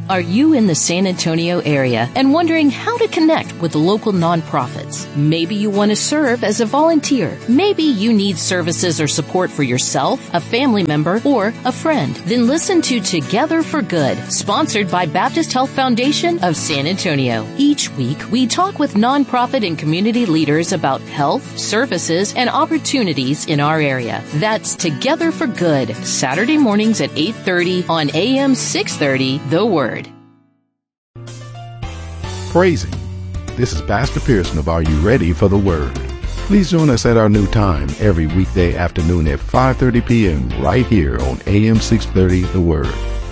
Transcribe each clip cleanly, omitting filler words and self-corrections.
Are you in the San Antonio area and wondering how to connect with local nonprofits? Maybe you want to serve as a volunteer. Maybe you need services or support for yourself, a family member, or a friend. Then listen to Together for Good, sponsored by Baptist Health Foundation of San Antonio. Each week, we talk with nonprofit and community leaders about health, services, and opportunities in our area. That's Together for Good, Saturday mornings at 8:30 on AM 630, The Word. Praising. This is Pastor Pearson of Are You Ready for the Word? Please join us at our new time every weekday afternoon at 5:30 p.m. right here on AM 630 The Word.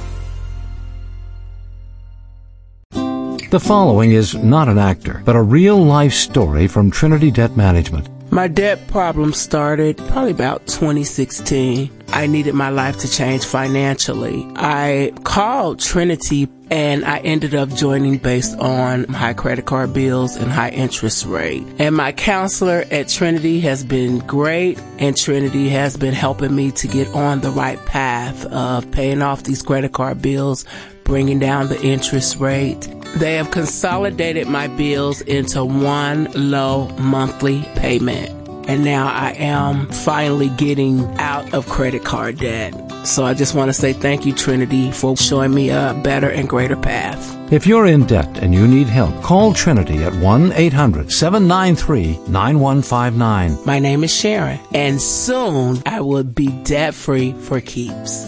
The following is not an actor, but a real-life story from Trinity Debt Management. My debt problem started probably about 2016. I needed my life to change financially. I called Trinity and I ended up joining based on high credit card bills and high interest rate. And my counselor at Trinity has been great, and Trinity has been helping me to get on the right path of paying off these credit card bills, bringing down the interest rate. They have consolidated my bills into one low monthly payment. And now I am finally getting out of credit card debt. So I just want to say thank you, Trinity, for showing me a better and greater path. If you're in debt and you need help, call Trinity at 1-800-793-9159. My name is Sharon, and soon I will be debt-free for keeps.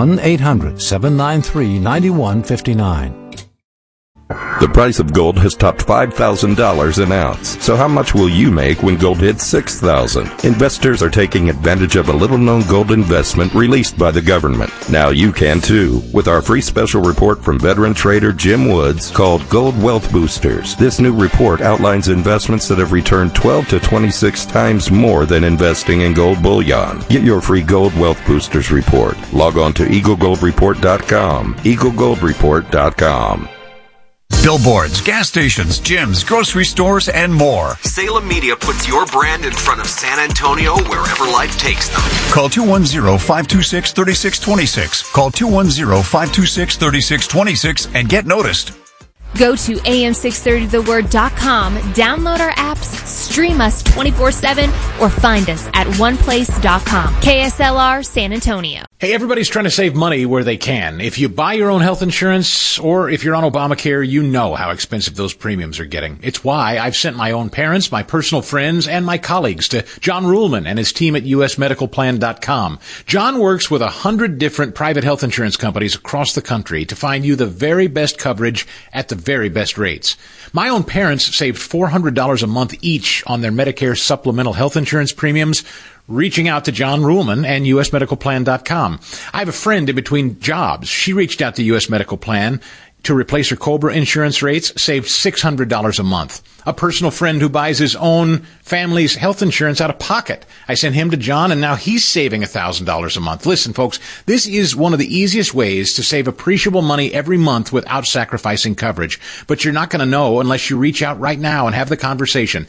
1-800-793-9159. The price of gold has topped $5,000 an ounce. So how much will you make when gold hits $6,000? Investors are taking advantage of a little-known gold investment released by the government. Now you can too, with our free special report from veteran trader Jim Woods called Gold Wealth Boosters. This new report outlines investments that have returned 12 to 26 times more than investing in gold bullion. Get your free Gold Wealth Boosters report. Log on to EagleGoldReport.com. EagleGoldReport.com. Billboards, gas stations, gyms, grocery stores, and more. Salem Media puts your brand in front of San Antonio wherever life takes them. Call 210-526-3626. Call 210-526-3626 and get noticed. Go to am630theword.com, download our apps, stream us 24/7, or find us at oneplace.com. KSLR San Antonio. Hey, everybody's trying to save money where they can. If you buy your own health insurance or if you're on Obamacare, you know how expensive those premiums are getting. It's why I've sent my own parents, my personal friends, and my colleagues to John Ruhlman and his team at usmedicalplan.com. John works with 100 different private health insurance companies across the country to find you the very best coverage at the very best rates. My own parents saved $400 a month each on their Medicare supplemental health insurance premiums, reaching out to John Ruhlman and usmedicalplan.com. I have a friend in between jobs. She reached out to US Medical Plan to replace her COBRA insurance rates, saved $600 a month. A personal friend who buys his own family's health insurance out of pocket. I sent him to John, and now he's saving $1,000 a month. Listen, folks, this is one of the easiest ways to save appreciable money every month without sacrificing coverage. But you're not going to know unless you reach out right now and have the conversation.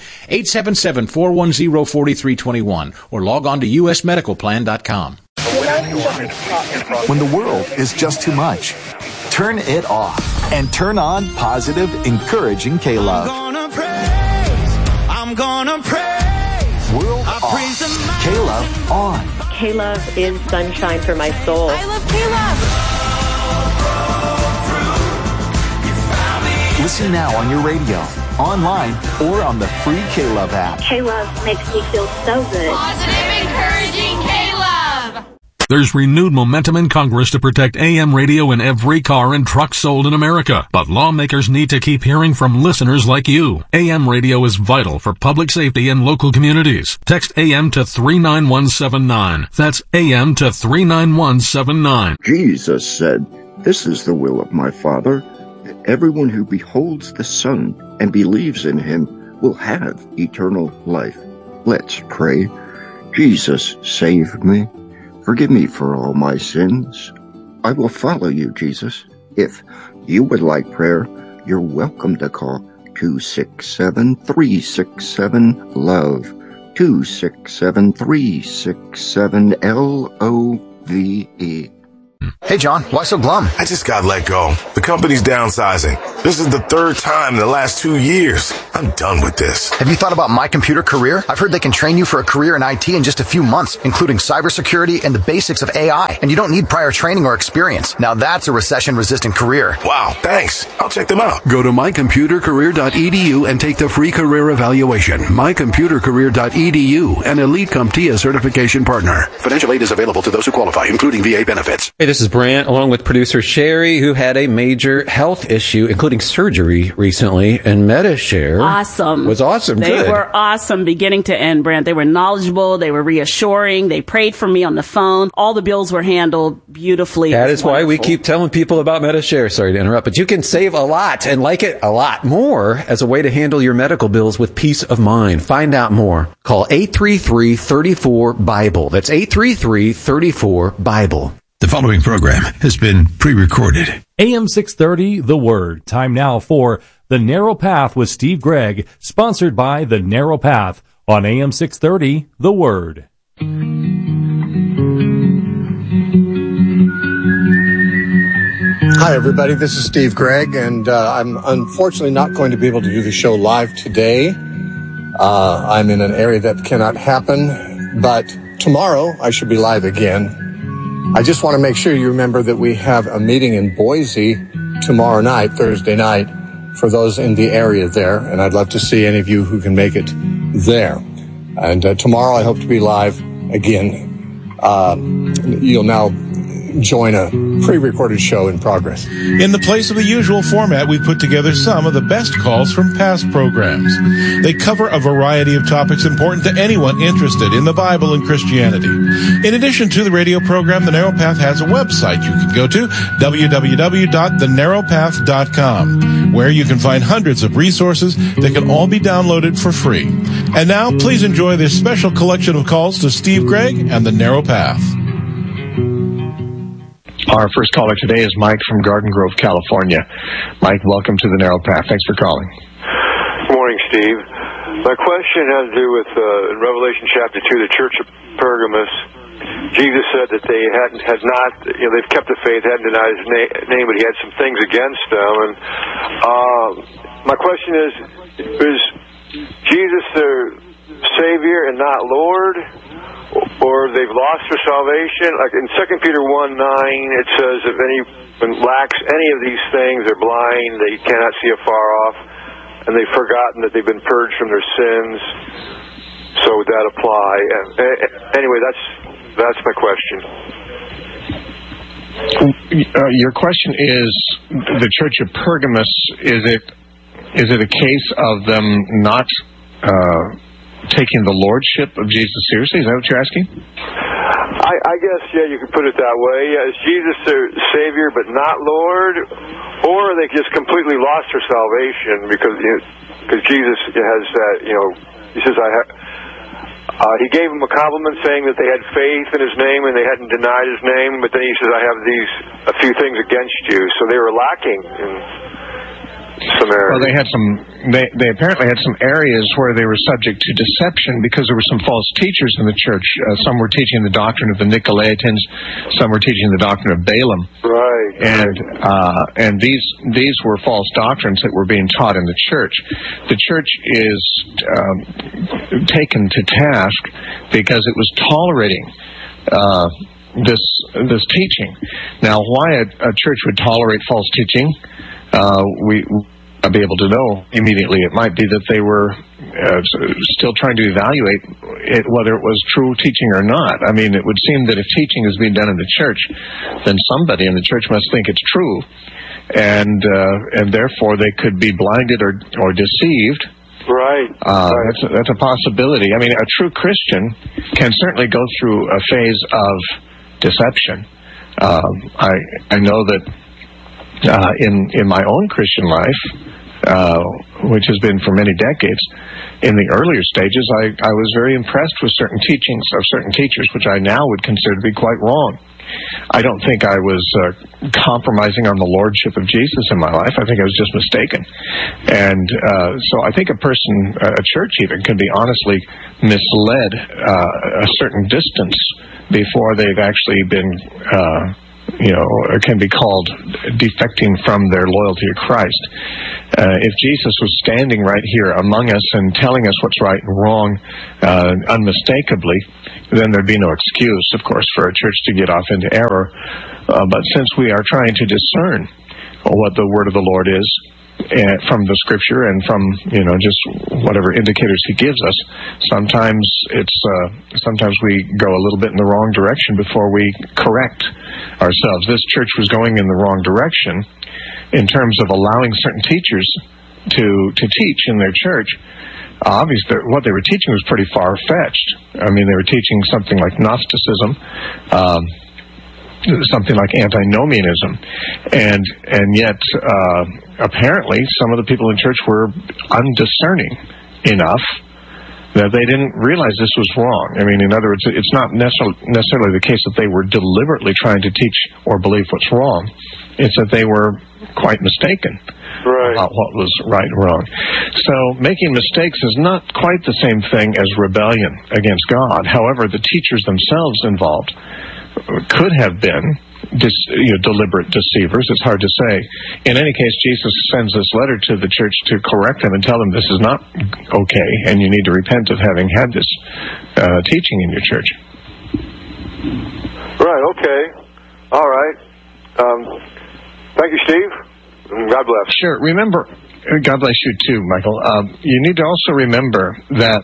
877-410-4321 or log on to usmedicalplan.com. When the world is just too much, turn it off and turn on positive, encouraging K-Love. I'm gonna praise. World off. K-Love on. K-Love is sunshine for my soul. I love K-Love. Listen now on your radio, online, or on the free K-Love app. K-Love makes me feel so good. Positive, encouraging K-Love. There's renewed momentum in Congress to protect AM radio in every car and truck sold in America. But lawmakers need to keep hearing from listeners like you. AM radio is vital for public safety in local communities. Text AM to 39179. That's AM to 39179. Jesus said, "This is the will of my Father, that everyone who beholds the Son and believes in him will have eternal life." Let's pray. Jesus, save me. Forgive me for all my sins. I will follow you, Jesus. If you would like prayer, you're welcome to call 267-367-LOVE, 267-367-LOVE. Hey, John, why so glum? I just got let go. The company's downsizing. This is the third time in the last 2 years. I'm done with this. Have you thought about My Computer Career? I've heard they can train you for a career in IT in just a few months, including cybersecurity and the basics of AI. And you don't need prior training or experience. Now that's a recession-resistant career. Wow, thanks. I'll check them out. Go to mycomputercareer.edu and take the free career evaluation. mycomputercareer.edu, an Elite CompTIA certification partner. Financial aid is available to those who qualify, including VA benefits. Hey, this is Brant, along with producer Sherry, who had a major health issue, including surgery recently, and MediShare was awesome. They were awesome beginning to end, Brant. They were knowledgeable. They were reassuring. They prayed for me on the phone. All the bills were handled beautifully. That is why we keep telling people about MediShare. Sorry to interrupt, but you can save a lot and like it a lot more as a way to handle your medical bills with peace of mind. Find out more. Call 833-34-BIBLE. That's 833-34-BIBLE. The following program has been pre-recorded. AM 630, The Word. Time now for The Narrow Path with Steve Gregg, sponsored by The Narrow Path on AM 630, The Word. Hi, everybody. This is Steve Gregg, and I'm unfortunately not going to be able to do the show live today. I'm in an area that cannot happen, but tomorrow I should be live again. I just want to make sure you remember that we have a meeting in Boise tomorrow night, Thursday night, for those in the area there, and I'd love to see any of you who can make it there. And tomorrow I hope to be live again. You'll now join a pre-recorded show in progress. In the place of the usual format, we've put together some of the best calls from past programs. They cover a variety of topics important to anyone interested in the Bible and Christianity. In addition to the radio program, The Narrow Path has a website you can go to, www.thenarrowpath.com, where you can find hundreds of resources that can all be downloaded for free. And now, please enjoy this special collection of calls to Steve Gregg and The Narrow Path. Our first caller today is Mike from Garden Grove, California. Mike, welcome to The Narrow Path. Thanks for calling. Good morning, Steve. My question has to do with in Revelation chapter 2, the church of Pergamos. Jesus said that they they've kept the faith, hadn't denied his name, but he had some things against them. And my question is Jesus their Savior and not Lord? Or they've lost their salvation? Like in 2 Peter 1:9, it says, if anyone lacks any of these things, they're blind, they cannot see afar off, and they've forgotten that they've been purged from their sins. So would that apply? Anyway, that's my question. Your question is, the Church of Pergamos, is it a case of them not taking the lordship of Jesus seriously? Is that what you're asking? I guess, yeah, you could put it that way. Is Jesus their Savior but not Lord? Or they just completely lost their salvation because Jesus has that, he says, he gave them a compliment saying that they had faith in his name and they hadn't denied his name, but then he says, I have a few things against you. So they were lacking in some areas. Well, they apparently had some areas where they were subject to deception because there were some false teachers in the church. Some were teaching the doctrine of the Nicolaitans, some were teaching the doctrine of Balaam. Right. And these were false doctrines that were being taught in the church. The church is taken to task because it was tolerating this teaching. Now, why a church would tolerate false teaching? I'll be able to know immediately. It might be that they were still trying to evaluate whether it was true teaching or not. I mean, it would seem that if teaching is being done in the church, then somebody in the church must think it's true, and therefore they could be blinded or deceived. Right. That's a possibility. I mean, a true Christian can certainly go through a phase of deception. I know that in my own Christian life, which has been for many decades, in the earlier stages, I was very impressed with certain teachings of certain teachers, which I now would consider to be quite wrong. I don't think I was compromising on the lordship of Jesus in my life. I think I was just mistaken. And so I think a church even, can be honestly misled a certain distance before they've actually been can be called defecting from their loyalty to Christ. If Jesus was standing right here among us and telling us what's right and wrong unmistakably, then there'd be no excuse, of course, for a church to get off into error. But since we are trying to discern what the word of the Lord is from the Scripture and from just whatever indicators He gives us, sometimes we go a little bit in the wrong direction before we correct ourselves. This church was going in the wrong direction in terms of allowing certain teachers to teach in their church. Obviously, what they were teaching was pretty far-fetched. I mean, they were teaching something like Gnosticism, something like antinomianism, and yet apparently some of the people in church were undiscerning enough that they didn't realize this was wrong. I mean, in other words, it's not necessarily the case that they were deliberately trying to teach or believe what's wrong. It's that they were quite mistaken about what was right and wrong. So making mistakes is not quite the same thing as rebellion against God. However, the teachers themselves involved could have been deliberate deceivers. It's hard to say. In any case, Jesus sends this letter to the church to correct them and tell them this is not okay, and you need to repent of having had this teaching in your church. Right, okay. All right. Thank you, Steve. God bless. Sure. Remember, God bless you too, Michael. You need to also remember that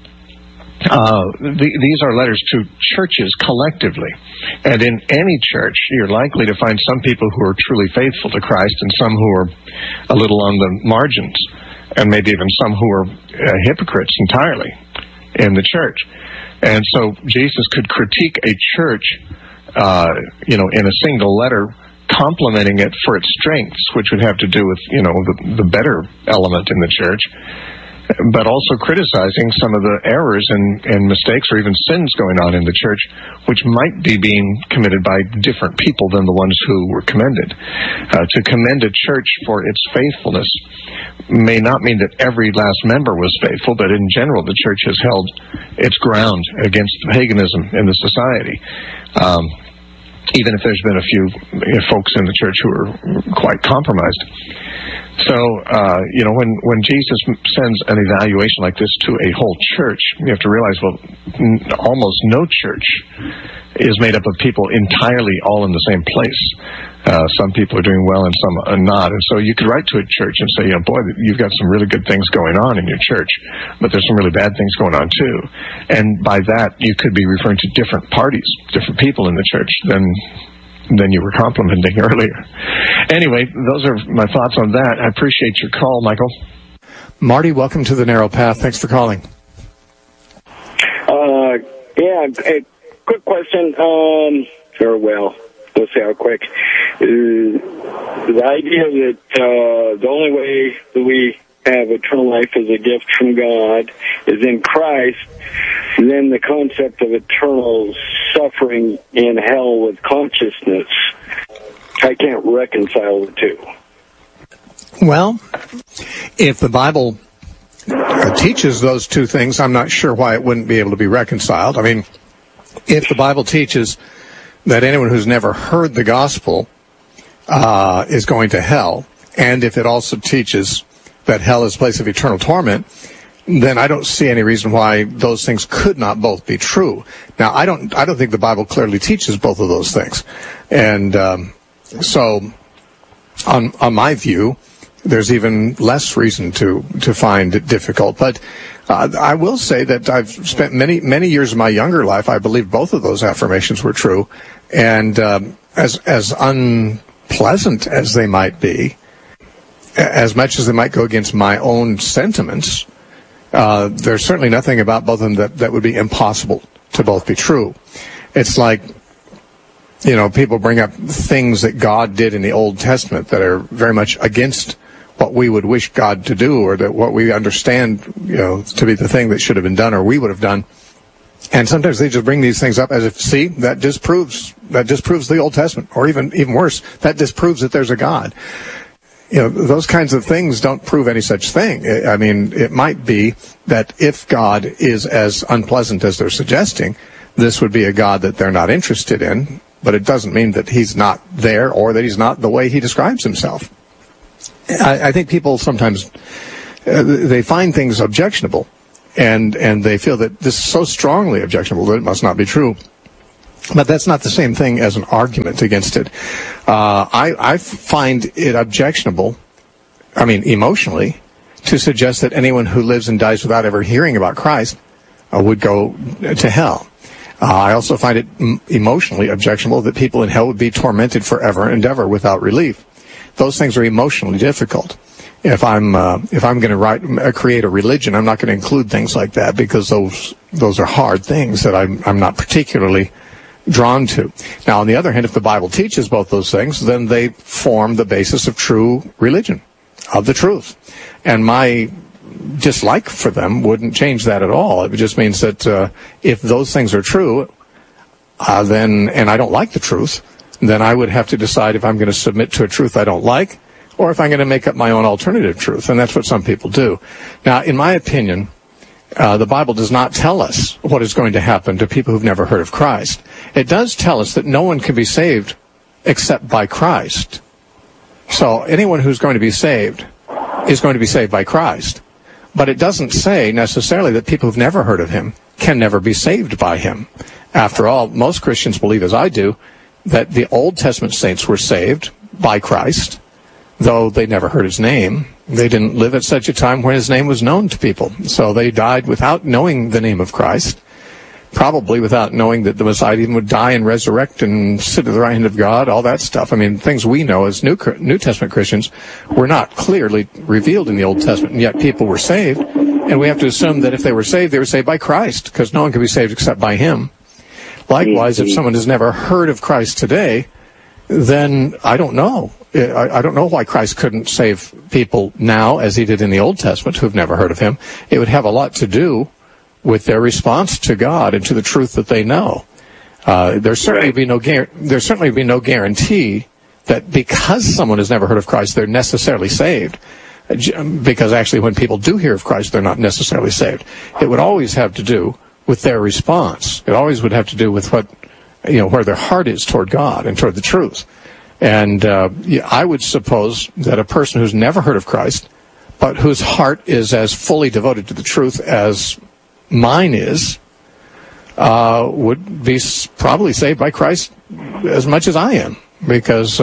these are letters to churches collectively. And in any church, you're likely to find some people who are truly faithful to Christ and some who are a little on the margins, and maybe even some who are hypocrites entirely in the church. And so Jesus could critique a church, in a single letter, complimenting it for its strengths, which would have to do with, the better element in the church, but also criticizing some of the errors and mistakes or even sins going on in the church, which might be being committed by different people than the ones who were commended. To commend a church for its faithfulness may not mean that every last member was faithful, but in general the church has held its ground against paganism in the society. Even if there's been a few folks in the church who are quite compromised. So, when Jesus sends an evaluation like this to a whole church, you have to realize, almost no church is made up of people entirely all in the same place. Some people are doing well and some are not. And so you could write to a church and say, boy, you've got some really good things going on in your church, but there's some really bad things going on too. And by that, you could be referring to different parties, different people in the church than you were complimenting earlier. Anyway, those are my thoughts on that. I appreciate your call, Michael. Marty, welcome to the Narrow Path. Thanks for calling. A quick question. Let's see how quick. The idea that the only way that we have eternal life as a gift from God is in Christ, then the concept of eternal suffering in hell with consciousness, I can't reconcile the two. Well, if the Bible teaches those two things, I'm not sure why it wouldn't be able to be reconciled. I mean, if the Bible teaches that anyone who's never heard the gospel is going to hell, and if it also teaches that hell is a place of eternal torment, then I don't see any reason why those things could not both be true. Now, I don't think the Bible clearly teaches both of those things, and so on my view, there's even less reason to find it difficult. But I will say that I've spent many years of my younger life, I believe both of those affirmations were true, and as unpleasant as they might be, as much as they might go against my own sentiments, there's certainly nothing about both of them that would be impossible to both be true. It's like, people bring up things that God did in the Old Testament that are very much against what we would wish God to do, or that what we understand, to be the thing that should have been done or we would have done. And sometimes they just bring these things up as if, see, that disproves the Old Testament, or even worse, that disproves that there's a God. Those kinds of things don't prove any such thing. I mean, it might be that if God is as unpleasant as they're suggesting, this would be a God that they're not interested in, but it doesn't mean that he's not there or that he's not the way he describes himself. I think people sometimes, they find things objectionable, and they feel that this is so strongly objectionable that it must not be true. But that's not the same thing as an argument against it. I find it objectionable, emotionally, to suggest that anyone who lives and dies without ever hearing about Christ would go to hell. I also find it emotionally objectionable that people in hell would be tormented forever and ever without relief. Those things are emotionally difficult. If I'm going to create a religion, I'm not going to include things like that, because those are hard things that I'm not particularly drawn to. Now, on the other hand, if the Bible teaches both those things, then they form the basis of true religion, of the truth. And my dislike for them wouldn't change that at all. It just means that if those things are true, then, and I don't like the truth, then I would have to decide if I'm going to submit to a truth I don't like, or if I'm going to make up my own alternative truth. And that's what some people do. Now, in my opinion, the Bible does not tell us what is going to happen to people who've never heard of Christ. It does tell us that no one can be saved except by Christ. So anyone who's going to be saved is going to be saved by Christ. But it doesn't say necessarily that people who've never heard of him can never be saved by him. After all, most Christians believe, as I do, that the Old Testament saints were saved by Christ, though they never heard his name. They didn't live at such a time when his name was known to people. So they died without knowing the name of Christ, probably without knowing that the Messiah even would die and resurrect and sit at the right hand of God, all that stuff. I mean, things we know as New Testament Christians were not clearly revealed in the Old Testament, and yet people were saved. And we have to assume that if they were saved by Christ, because no one can be saved except by him. Likewise, if someone has never heard of Christ today, then I don't know. I don't know why Christ couldn't save people now as he did in the Old Testament who've never heard of him. It would have a lot to do with their response to God and to the truth that they know. There's certainly be no guarantee that because someone has never heard of Christ, they're necessarily saved. Because actually, when people do hear of Christ, they're not necessarily saved. It would always have to do with their response. It always would have to do with where their heart is toward God and toward the truth. And I would suppose that a person who's never heard of Christ, but whose heart is as fully devoted to the truth as mine is, would be probably saved by Christ as much as I am. Because,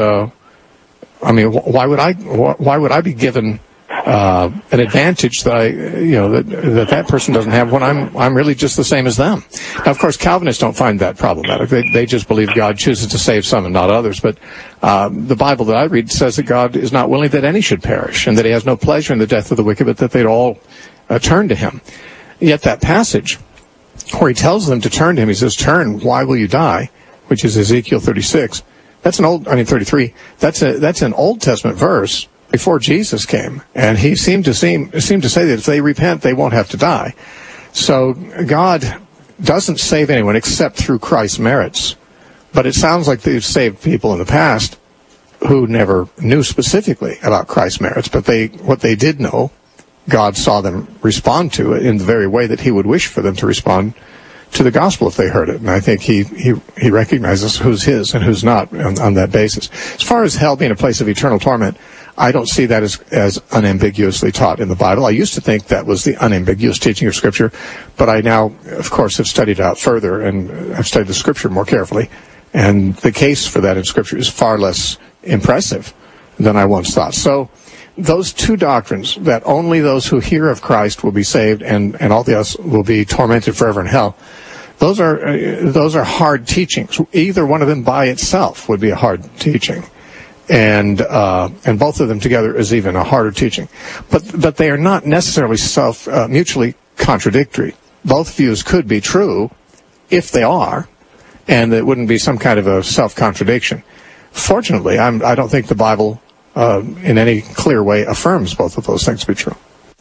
why would I be given an advantage that that person doesn't have when I'm really just the same as them? Now, of course, Calvinists don't find that problematic. They just believe God chooses to save some and not others. But the Bible that I read says that God is not willing that any should perish, and that he has no pleasure in the death of the wicked, but that they'd all turn to him. Yet that passage where he tells them to turn to him, he says, "Turn, why will you die?" which is Ezekiel 36. 33. That's an Old Testament verse before Jesus came, and he seemed to say that if they repent, they won't have to die. So God doesn't save anyone except through Christ's merits. But it sounds like they've saved people in the past who never knew specifically about Christ's merits, but what they did know, God saw them respond to it in the very way that he would wish for them to respond to the gospel if they heard it. And I think he recognizes who's his and who's not on that basis. As far as hell being a place of eternal torment, I don't see that as unambiguously taught in the Bible. I used to think that was the unambiguous teaching of Scripture, but I now, of course, have studied it out further, and I've studied the Scripture more carefully, and the case for that in Scripture is far less impressive than I once thought. So those two doctrines, that only those who hear of Christ will be saved and all the others will be tormented forever in hell, those are hard teachings. Either one of them by itself would be a hard teaching. And both of them together is even a harder teaching. But they are not necessarily mutually contradictory. Both views could be true if they are, and it wouldn't be some kind of a self-contradiction. Fortunately, I don't think the Bible in any clear way affirms both of those things to be true.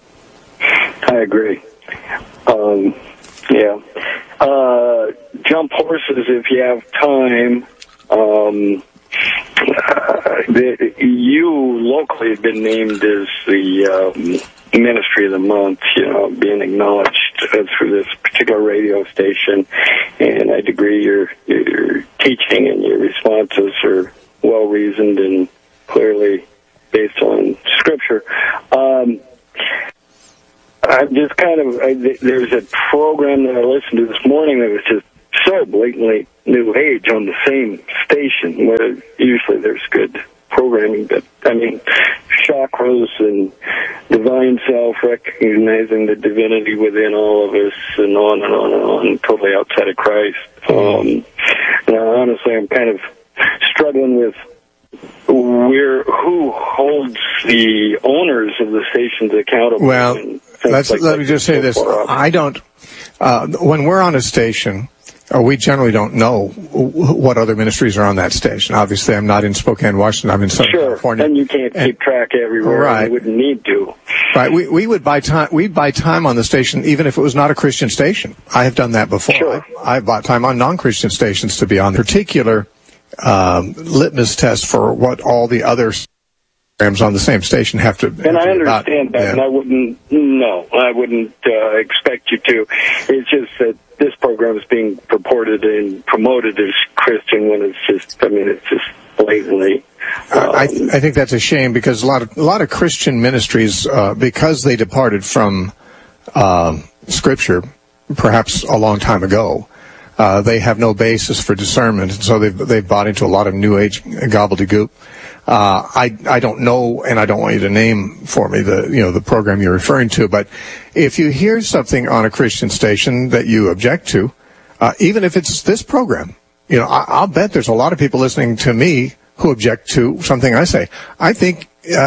I agree. Jump horses if you have time. You locally have been named as the Ministry of the Month, being acknowledged through this particular radio station, and I'd agree you're teaching and your responses are well-reasoned and clearly based on Scripture. I'm just there's a program that I listened to this morning that was just so blatantly New Age on the same station, where usually there's good programming, but I mean, chakras and divine self, recognizing the divinity within all of us, and on and on and on, totally outside of Christ. Now, honestly, I'm kind of struggling with who holds the owners of the stations accountable. Well, let me just say this. I don't, when we're on a station, we generally don't know what other ministries are on that station. Obviously, I'm not in Spokane, Washington. I'm in Southern California. And you can't keep track everywhere. Right. You wouldn't need to. Right. We would buy time. We'd buy time on the station, even if it was not a Christian station. I have done that before. Sure. I bought time on non-Christian stations to be on the particular litmus test for what all the other programs on the same station have to. And I understand that, and I wouldn't expect you to. It's just that this program is being purported and promoted as Christian when it's just blatantly. I think that's a shame, because a lot of Christian ministries, because they departed from Scripture, perhaps a long time ago, they have no basis for discernment, and so they've bought into a lot of New Age gobbledygook. I don't know, and I don't want you to name for me the program you're referring to, but if you hear something on a Christian station that you object to, even if it's this program, I'll bet there's a lot of people listening to me who object to something I say. I think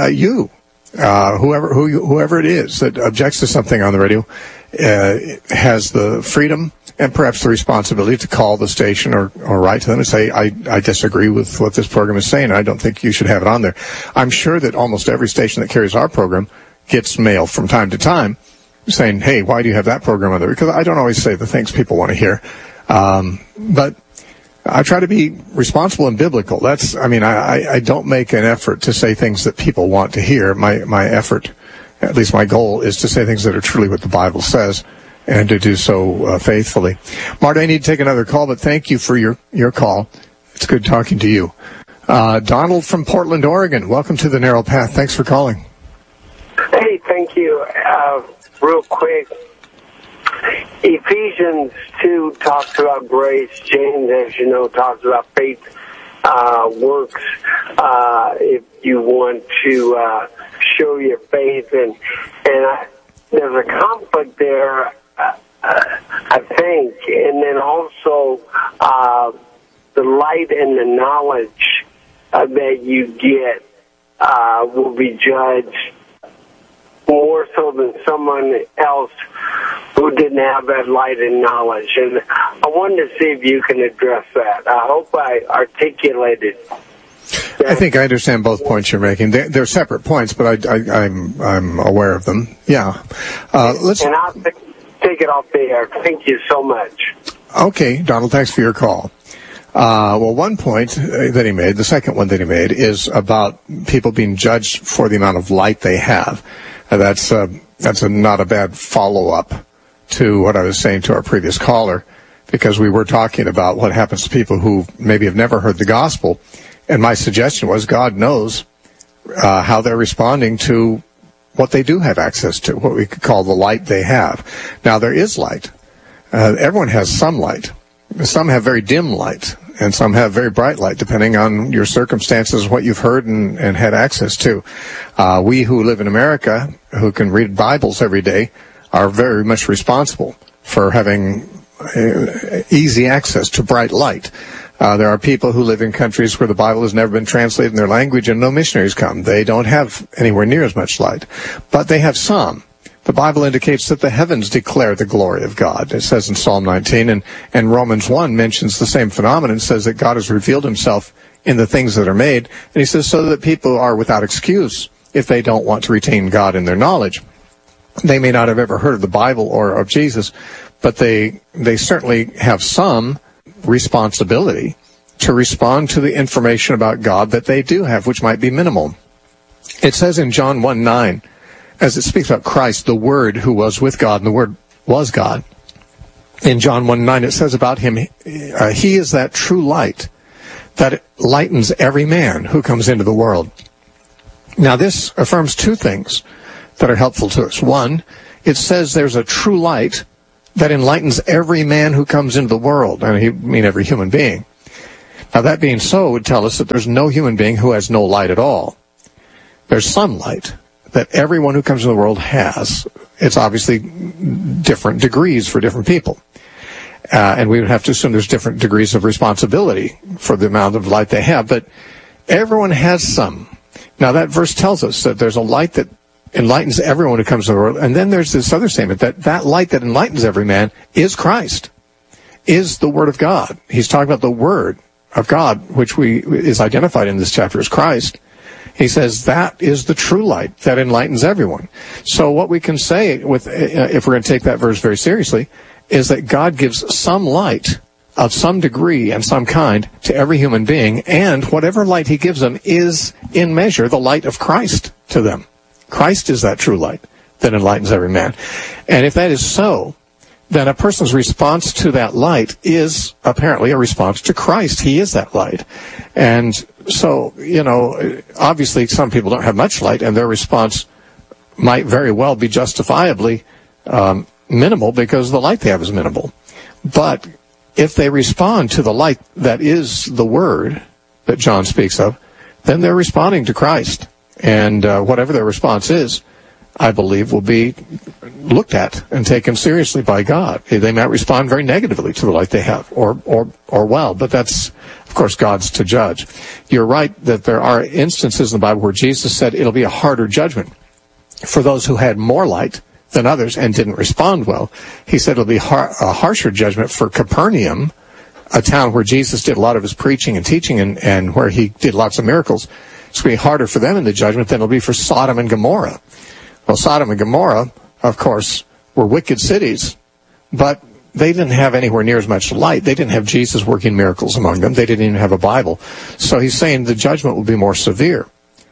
whoever it is that objects to something on the radio has the freedom and perhaps the responsibility to call the station or write to them and say, I disagree with what this program is saying. I don't think you should have it on there. I'm sure that almost every station that carries our program gets mail from time to time saying, hey, why do you have that program on there? Because I don't always say the things people want to hear. But I try to be responsible and biblical. I don't make an effort to say things that people want to hear. My effort, at least my goal, is to say things that are truly what the Bible says, and to do so faithfully. Marta, I need to take another call, but thank you for your call. It's good talking to you. Donald from Portland, Oregon, welcome to the Narrow Path. Thanks for calling. Hey, thank you. Real quick, Ephesians 2 talks about grace. James, as you know, talks about faith works. If you want to show your faith, and there's a conflict there, I think, and then also the light and the knowledge that you get will be judged more so than someone else who didn't have that light and knowledge. And I wanted to see if you can address that. I hope I articulated that. I think I understand both points you're making. They're separate points, but I'm aware of them. Yeah. And I'll take it off the air. Thank you so much. Okay, Donald, thanks for your call. Well, one point that he made, the second one that he made, is about people being judged for the amount of light they have. That's not a bad follow-up to what I was saying to our previous caller, because we were talking about what happens to people who maybe have never heard the gospel, and my suggestion was God knows how they're responding to what they do have access to, what we could call the light they have. Now, there is light. Everyone has some light. Some have very dim light, and some have very bright light, depending on your circumstances, what you've heard and had access to. We who live in America, who can read Bibles every day, are very much responsible for having easy access to bright light. There are people who live in countries where the Bible has never been translated in their language and no missionaries come. They don't have anywhere near as much light, but they have some. The Bible indicates that the heavens declare the glory of God. It says in Psalm 19, and Romans 1 mentions the same phenomenon. It says that God has revealed himself in the things that are made, and he says so that people are without excuse if they don't want to retain God in their knowledge. They may not have ever heard of the Bible or of Jesus, but they certainly have some responsibility to respond to the information about God that they do have, which might be minimal. It says in John 1:9, as it speaks about Christ, the Word who was with God, and the Word was God. In John 1:9, it says about him, he is that true light that lightens every man who comes into the world. Now, this affirms two things that are helpful to us. One, it says there's a true light that enlightens every man who comes into the world. I mean every human being. Now, that being so would tell us that there's no human being who has no light at all. There's some light that everyone who comes into the world has. It's obviously different degrees for different people. And we would have to assume there's different degrees of responsibility for the amount of light they have. But everyone has some. Now, that verse tells us that there's a light that enlightens everyone who comes to the world. And then there's this other statement that light that enlightens every man is Christ, is the Word of God. He's talking about the Word of God, which is identified in this chapter as Christ. He says that is the true light that enlightens everyone. So what we can say, if we're going to take that verse very seriously, is that God gives some light of some degree and some kind to every human being, and whatever light he gives them is, in measure, the light of Christ to them. Christ is that true light that enlightens every man. And if that is so, then a person's response to that light is apparently a response to Christ. He is that light. And so, obviously some people don't have much light, and their response might very well be justifiably minimal because the light they have is minimal. But if they respond to the light that is the Word that John speaks of, then they're responding to Christ. And whatever their response is, I believe, will be looked at and taken seriously by God. They might respond very negatively to the light they have, or well, but that's, of course, God's to judge. You're right that there are instances in the Bible where Jesus said it'll be a harder judgment for those who had more light than others and didn't respond well. He said it'll be a harsher judgment for Capernaum, a town where Jesus did a lot of his preaching and teaching and where he did lots of miracles. It's going to be harder for them in the judgment than it'll be for Sodom and Gomorrah. Well, Sodom and Gomorrah, of course, were wicked cities, but they didn't have anywhere near as much light. They didn't have Jesus working miracles among them. They didn't even have a Bible. So he's saying the judgment will be more severe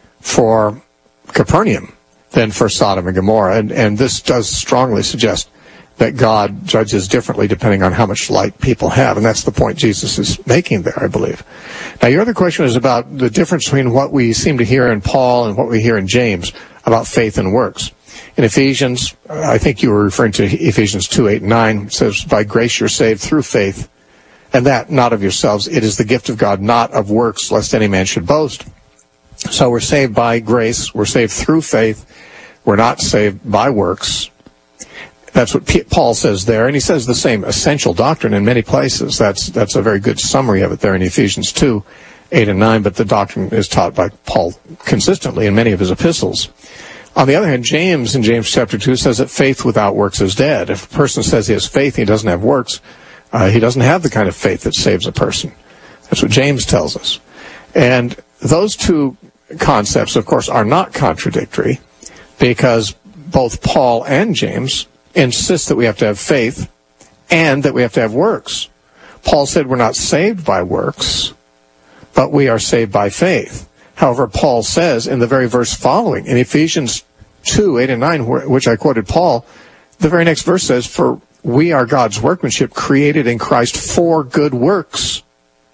for Capernaum than for Sodom and Gomorrah. And this does strongly suggest that God judges differently depending on how much light people have. And that's the point Jesus is making there, I believe. Now, your other question is about the difference between what we seem to hear in Paul and what we hear in James about faith and works. In Ephesians, I think you were referring to Ephesians 2:8-9, it says, by grace you're saved through faith, and that not of yourselves. It is the gift of God, not of works, lest any man should boast. So we're saved by grace. We're saved through faith. We're not saved by works. That's what Paul says there, and he says the same essential doctrine in many places. That's a very good summary of it there in Ephesians 2:8-9, but the doctrine is taught by Paul consistently in many of his epistles. On the other hand, James in James chapter 2 says that faith without works is dead. If a person says he has faith and he doesn't have works, he doesn't have the kind of faith that saves a person. That's what James tells us. And those two concepts, of course, are not contradictory, because both Paul and James insist that we have to have faith and that we have to have works. Paul said we're not saved by works, but we are saved by faith. However, Paul says in the very verse following, in Ephesians 2:8-9, which I quoted Paul, the very next verse says, for we are God's workmanship created in Christ for good works.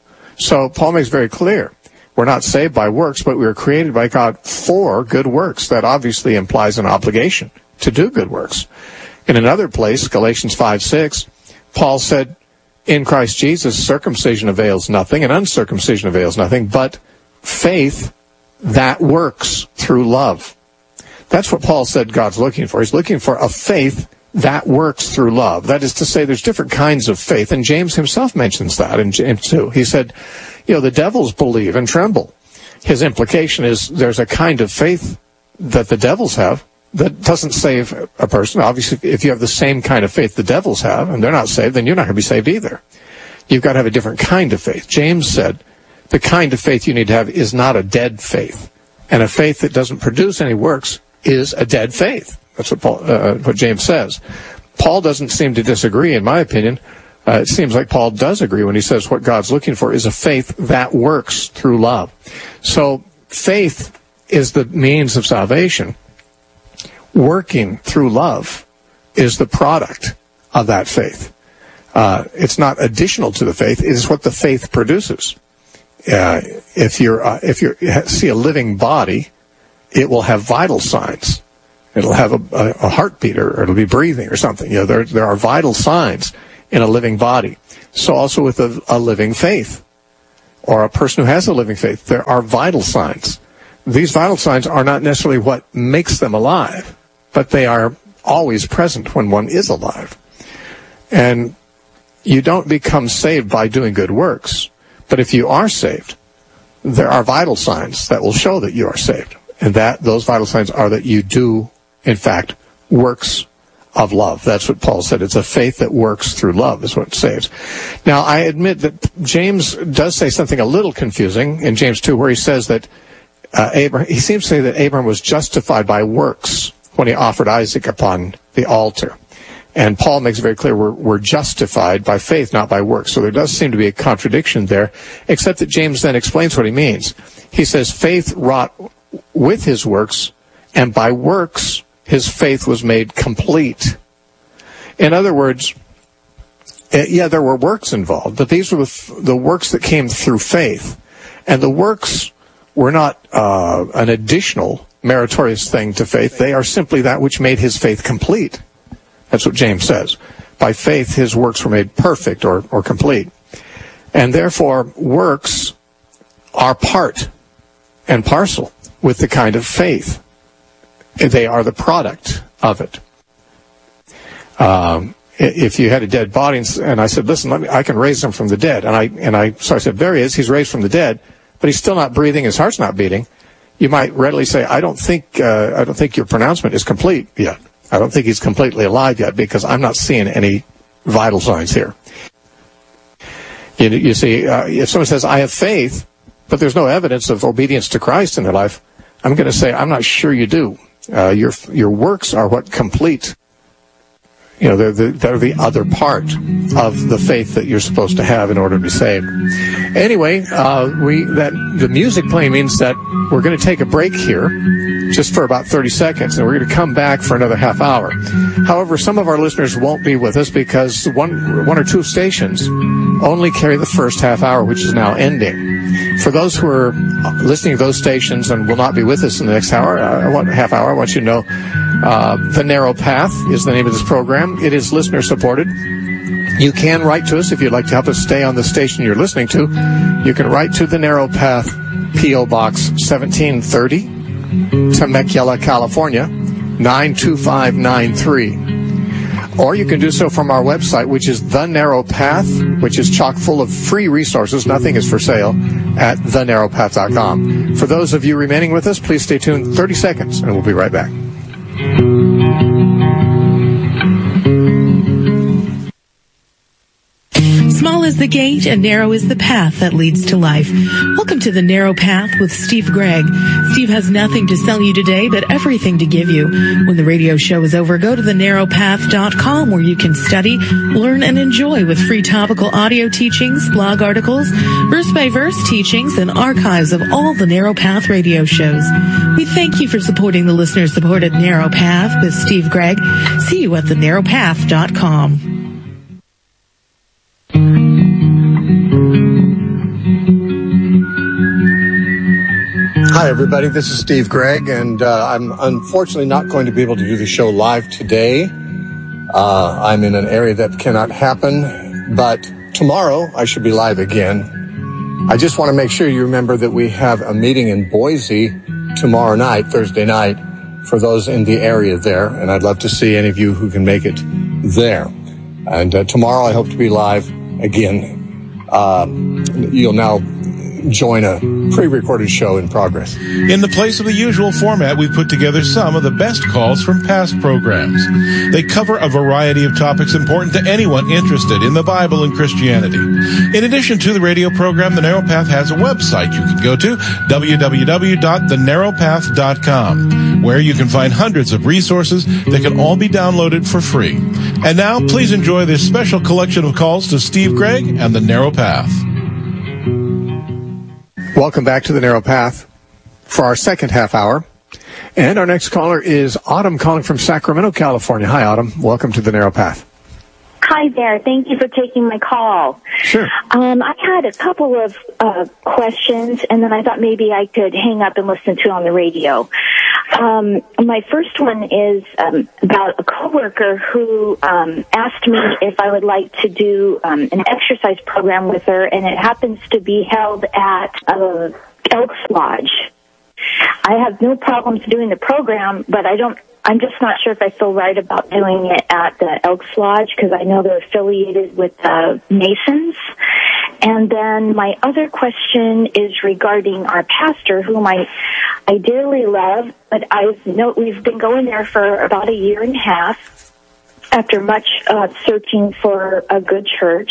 So Paul makes very clear, we're not saved by works, but we are created by God for good works. That obviously implies an obligation to do good works. In another place, Galatians 5:6, Paul said, in Christ Jesus, circumcision avails nothing and uncircumcision avails nothing, but faith that works through love. That's what Paul said God's looking for. He's looking for a faith that works through love. That is to say, there's different kinds of faith, and James himself mentions that in James 2. He said, the devils believe and tremble. His implication is there's a kind of faith that the devils have that doesn't save a person. Obviously, if you have the same kind of faith the devils have, and they're not saved, then you're not going to be saved either. You've got to have a different kind of faith. James said, the kind of faith you need to have is not a dead faith. And a faith that doesn't produce any works is a dead faith. That's what James says. Paul doesn't seem to disagree, in my opinion. It seems like Paul does agree when he says what God's looking for is a faith that works through love. So faith is the means of salvation. Working through love is the product of that faith. It's not additional to the faith. It is what the faith produces. If you see a living body, it will have vital signs. It'll have a heartbeat, or it'll be breathing or something. There are vital signs in a living body. So also with a living faith, or a person who has a living faith, there are vital signs. These vital signs are not necessarily what makes them alive, but they are always present when one is alive. And you don't become saved by doing good works. But if you are saved, there are vital signs that will show that you are saved. And those vital signs are that you do, in fact, works of love. That's what Paul said. It's a faith that works through love is what saves. Now, I admit that James does say something a little confusing in James 2, where he says that he seems to say that Abraham was justified by works when he offered Isaac upon the altar. And Paul makes it very clear we're justified by faith, not by works. So there does seem to be a contradiction there, except that James then explains what he means. He says faith wrought with his works, and by works his faith was made complete. In other words, there were works involved, but these were the works that came through faith. And the works were not an additional meritorious thing to faith. They are simply that which made his faith complete. That's what James says. By faith, his works were made perfect or complete. And therefore, works are part and parcel with the kind of faith. They are the product of it. If you had a dead body and I said, listen, I can raise him from the dead. So I said, there he is, he's raised from the dead, but he's still not breathing, his heart's not beating. You might readily say, I don't think your pronouncement is complete yet. I don't think he's completely alive yet because I'm not seeing any vital signs here. You see, if someone says, I have faith, but there's no evidence of obedience to Christ in their life, I'm going to say, I'm not sure you do. Your works are what complete. They're the other part of the faith that you're supposed to have in order to be saved. Anyway, the music playing means that we're going to take a break here, just for about 30 seconds, and we're going to come back for another half hour. However, some of our listeners won't be with us because one or two stations only carry the first half hour, which is now ending. For those who are listening to those stations and will not be with us in the next half hour, I want you to know The Narrow Path is the name of this program. It is listener supported. You can write to us if you'd like to help us stay on the station you're listening to. You can write to The Narrow Path, P.O. Box 1730, Temecula, California, 92593. Or you can do so from our website, which is The Narrow Path, which is chock full of free resources. Nothing is for sale at thenarrowpath.com. For those of you remaining with us, please stay tuned 30 seconds, and we'll be right back. Small is the gate and narrow is the path that leads to life. Welcome to The Narrow Path with Steve Gregg. Steve has nothing to sell you today, but everything to give you. When the radio show is over, go to thenarrowpath.com where you can study, learn, and enjoy with free topical audio teachings, blog articles, verse-by-verse teachings, and archives of all the Narrow Path radio shows. We thank you for supporting the listener-supported Narrow Path with Steve Gregg. See you at thenarrowpath.com. Hi, everybody. This is Steve Gregg, and I'm unfortunately not going to be able to do the show live today. I'm in an area that cannot happen, but tomorrow I should be live again. I just want to make sure you remember that we have a meeting in Boise tomorrow night, Thursday night, for those in the area there, and I'd love to see any of you who can make it there. And tomorrow I hope to be live again. You'll now join a pre-recorded show in progress. In the place of the usual format, we've put together some of the best calls from past programs. They cover a variety of topics important to anyone interested in the Bible and Christianity. In addition to the radio program, The Narrow Path has a website you can go to, www.thenarrowpath.com, where you can find hundreds of resources that can all be downloaded for free. And now, please enjoy this special collection of calls to Steve Gregg and The Narrow Path. Welcome back to The Narrow Path for our second half hour. And our next caller is Autumn calling from Sacramento, California. Hi, Autumn. Welcome to The Narrow Path. Hi, Hi there. Thank you for taking my call. Sure. I had a couple of questions, and then I thought maybe I could hang up and listen to on the radio. My first one is about a coworker who asked me if I would like to do an exercise program with her, and it happens to be held at Elks Lodge. I have no problems doing the program, but I'm just not sure if I feel right about doing it at the Elks Lodge because I know they're affiliated with Masons. And then my other question is regarding our pastor, whom I dearly love, but we've been going there for about a year and a half after much searching for a good church.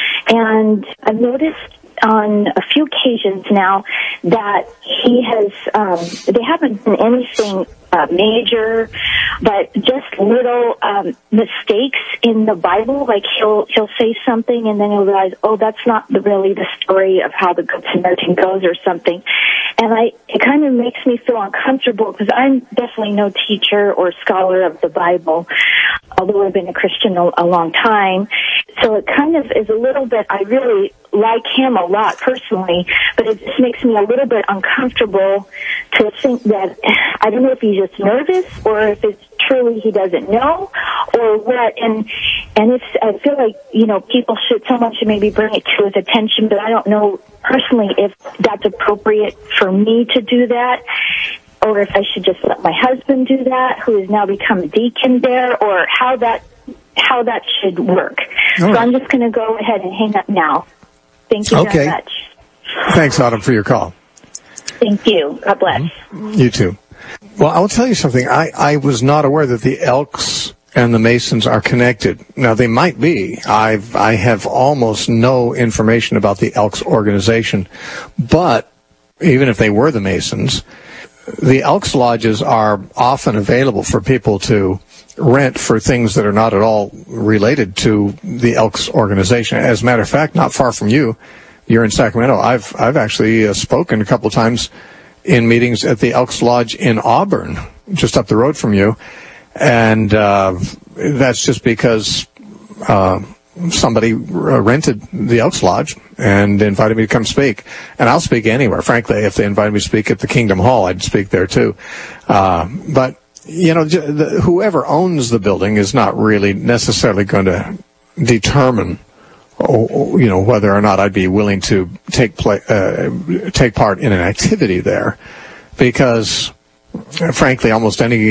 And I've noticed on a few occasions now that he has, they haven't been anything major, but just little mistakes in the Bible. Like he'll say something and then he'll realize, oh, that's not really the story of how the Good Samaritan goes or something. And it kind of makes me feel uncomfortable because I'm definitely no teacher or scholar of the Bible, although I've been a Christian a long time. So it kind of is a little bit, I really like him a lot personally, but it just makes me a little bit uncomfortable to think that, I don't know if he's just nervous or if it's truly he doesn't know or what. And it's, I feel like, someone should maybe bring it to his attention, but I don't know personally if that's appropriate for me to do that, or if I should just let my husband do that, who has now become a deacon there, or how that should work. So I'm just going to go ahead and hang up now. Thank you very much. Thanks, Autumn, for your call. Thank you. God bless. You too. Well, I'll tell you something. I was not aware that the Elks and the Masons are connected. Now, they might be. I have almost no information about the Elks organization. But even if they were the Masons, the Elks Lodges are often available for people to rent for things that are not at all related to the Elks organization. As a matter of fact, not far from you, you're in Sacramento. I've actually spoken a couple of times in meetings at the Elks Lodge in Auburn, just up the road from you, and that's just because somebody rented the Elks Lodge and invited me to come speak. And I'll speak anywhere, frankly. If they invited me to speak at the Kingdom Hall, I'd speak there too. But whoever owns the building is not really necessarily going to determine, whether or not I'd be willing to take part in an activity there, because, frankly, almost any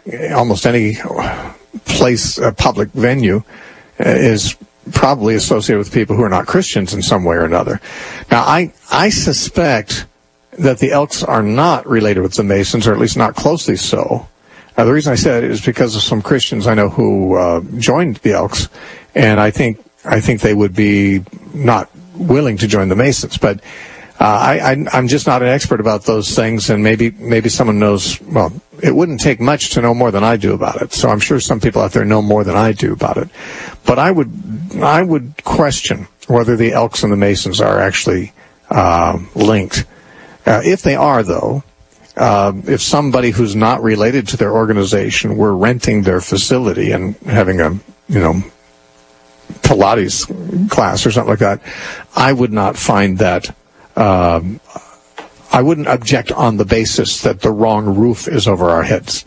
place, public venue, is probably associated with people who are not Christians in some way or another. Now, I suspect that the Elks are not related with the Masons, or at least not closely so. The reason I said it is because of some Christians I know who joined the Elks, and I think they would be not willing to join the Masons. But I'm just not an expert about those things, and maybe someone knows. Well, it wouldn't take much to know more than I do about it. So I'm sure some people out there know more than I do about it. But I would question whether the Elks and the Masons are actually linked. If they are, though. If somebody who's not related to their organization were renting their facility and having a, Pilates class or something like that, I would not find that, I wouldn't object on the basis that the wrong roof is over our heads.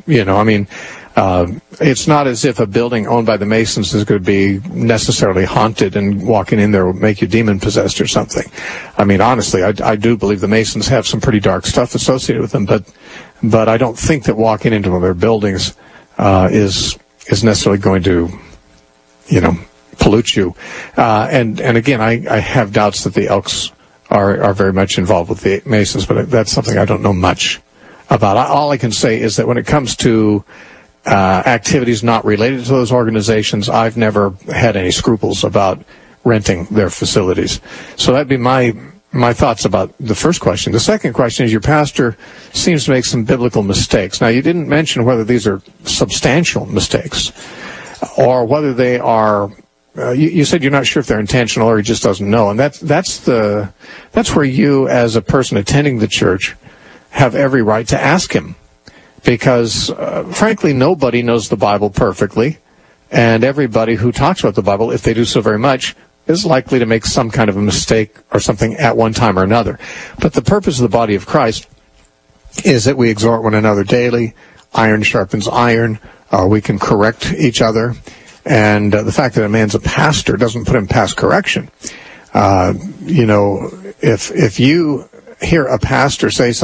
It's not as if a building owned by the Masons is going to be necessarily haunted and walking in there will make you demon-possessed or something. Honestly, I do believe the Masons have some pretty dark stuff associated with them, but I don't think that walking into one of their buildings is necessarily going to, pollute you. And again, I have doubts that the Elks are very much involved with the Masons, but that's something I don't know much about. All I can say is that when it comes to activities not related to those organizations, I've never had any scruples about renting their facilities. So that'd be my thoughts about the first question. The second question is, your pastor seems to make some biblical mistakes. Now, you didn't mention whether these are substantial mistakes or whether they are, you said you're not sure if they're intentional or he just doesn't know. And that's where you, as a person attending the church, have every right to ask him. Because, frankly, nobody knows the Bible perfectly. And everybody who talks about the Bible, if they do so very much, is likely to make some kind of a mistake or something at one time or another. But the purpose of the body of Christ is that we exhort one another daily. Iron sharpens iron. We can correct each other. And the fact that a man's a pastor doesn't put him past correction. If you hear a pastor say something